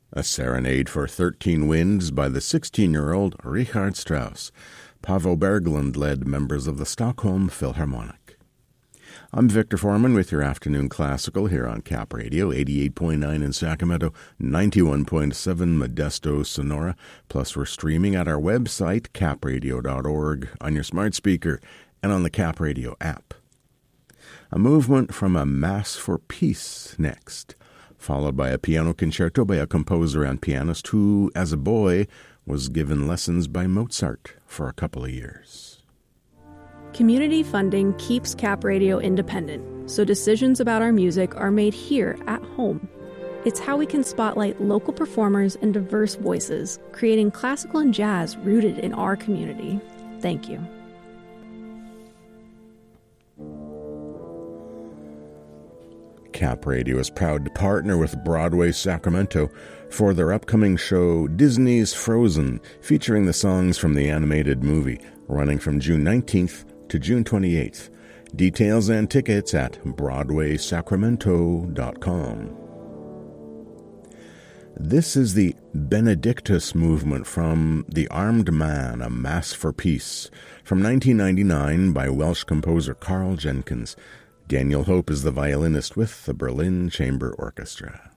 A Serenade for 13 Winds by the 16-year-old Richard Strauss. Paavo Berglund led members of the Stockholm Philharmonic. I'm Victor Foreman with your afternoon classical here on Cap Radio, 88.9 in Sacramento, 91.7 Modesto, Sonora. Plus, we're streaming at our website, capradio.org, on your smart speaker and on the Cap Radio app. A movement from a Mass for Peace next, followed by a piano concerto by a composer and pianist who, as a boy, was given lessons by Mozart for a couple of years. Community funding keeps Cap Radio independent, so decisions about our music are made here at home. It's how we can spotlight local performers and diverse voices, creating classical and jazz rooted in our community. Thank you. Cap Radio is proud to partner with Broadway Sacramento for their upcoming show Disney's Frozen, featuring the songs from the animated movie, running from June 19th to June 28th. Details and tickets at BroadwaySacramento.com. This is the Benedictus movement from The Armed Man, A Mass for Peace, from 1999 by Welsh composer Carl Jenkins. Daniel Hope is the violinist with the Berlin Chamber Orchestra.